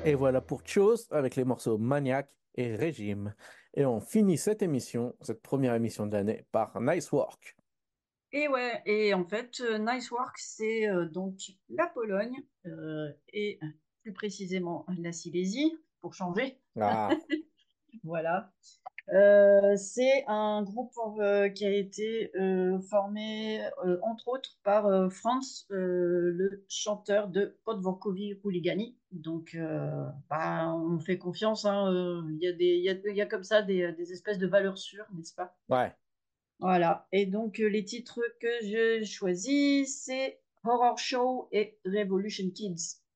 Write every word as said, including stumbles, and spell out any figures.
Et voilà pour Chose avec les morceaux Maniac et Régime. Et on finit cette émission, cette première émission de l'année, par Nice Work. Et ouais, et en fait, euh, Nice Work, c'est euh, donc la Pologne euh, et plus précisément la Silésie, pour changer. Ah, Voilà. Euh, c'est un groupe euh, qui a été euh, formé, euh, entre autres, par euh, Franz, euh, le chanteur de Podvorkovi Houligani. Donc, euh, bah, on fait confiance, hein, euh, Il y a des, il y a, il y a comme ça des, des espèces de valeurs sûres, n'est-ce pas? ouais. Voilà. Et donc, euh, les titres que je choisis, c'est Horror Show et Revolution Kids.